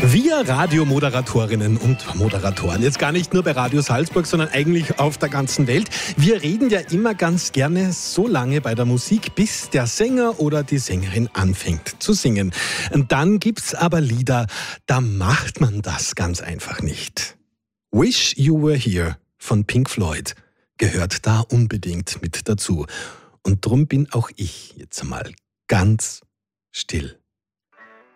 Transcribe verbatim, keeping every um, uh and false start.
Wir Radiomoderatorinnen und Moderatoren, jetzt gar nicht nur bei Radio Salzburg, sondern eigentlich auf der ganzen Welt. Wir reden ja immer ganz gerne so lange bei der Musik, bis der Sänger oder die Sängerin anfängt zu singen. Und dann gibt's aber Lieder, da macht man das ganz einfach nicht. Wish You Were Here von Pink Floyd gehört da unbedingt mit dazu. Und drum bin auch ich jetzt mal ganz still.